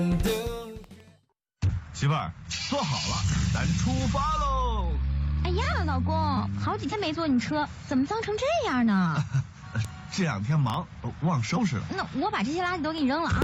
媳妇儿，坐好了，咱出发喽！ 哎呀，老公，好几天没坐你车，怎么脏成这样呢？ 这2天忙，忘收拾了。 那我把这些垃圾都给你扔了啊！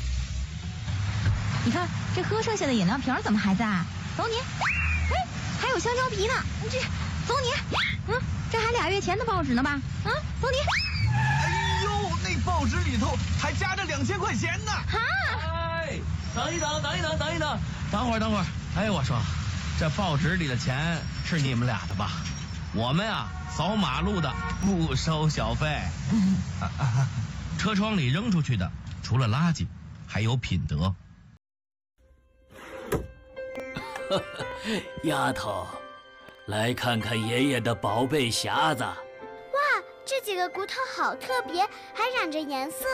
你看这喝剩下的饮料瓶怎么还在？走你！哎，还有香蕉皮呢，这走你！这还2月前的报纸呢吧？走你！ 哎呦，那报纸里头还夹着2000块钱呢！ 哈！ 哎，等一等，等会儿。哎，我说，这报纸里的钱是你们俩的吧？我们啊，扫马路的不收小费。车窗里扔出去的，除了垃圾，还有品德。 丫头，来看看爷爷的宝贝匣子。 哇，这几个骨头好特别，还染着颜色。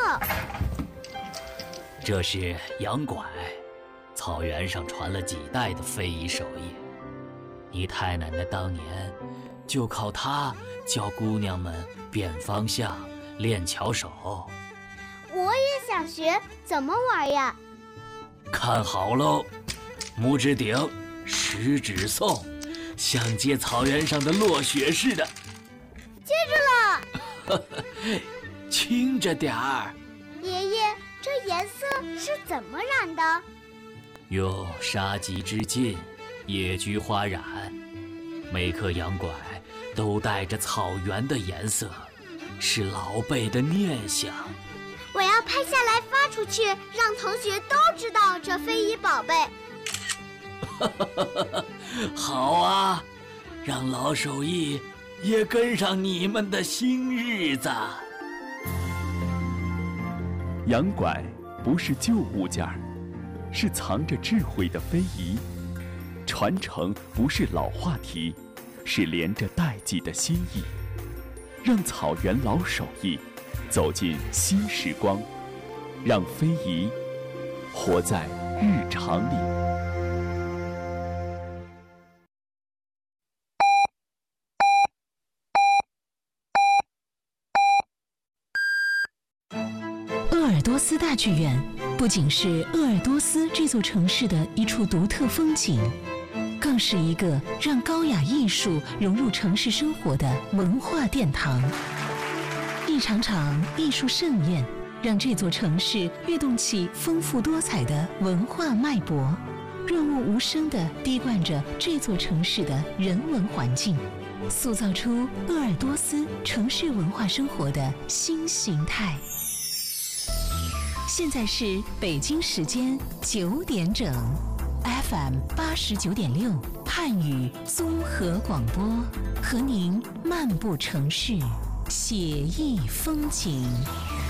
这是羊拐，草原上传了几代的非遗手艺。你太奶奶当年就靠它教姑娘们辨方向、练巧手。 我也想学，怎么玩呀？ 看好喽，拇指顶，食指送，像接草原上的落雪似的。 接住了！ 轻着点儿。 爷爷，这颜色是怎么染的？ 用杀鸡之劲，野菊花染。每颗羊拐都带着草原的颜色，是老辈的念想。 我要拍下来发出去，让同学都知道这非遗宝贝。 好啊，让老手艺也跟上你们的新日子。 羊拐不是旧物件儿，是藏着智慧的非遗。传承不是老话题，是连着代际的心意。让草原老手艺走进新时光，让非遗活在日常里。 鄂尔多斯大剧院不仅是鄂尔多斯这座城市的一处独特风景，更是一个让高雅艺术融入城市生活的文化殿堂。一场场艺术盛宴，让这座城市跃动起丰富多彩的文化脉搏，润物无声地滴灌着这座城市的人文环境，塑造出鄂尔多斯城市文化生活的新形态。现在是北京时间9点整 ，FM 89.6汉语综合广播，和您漫步城市，写意风景。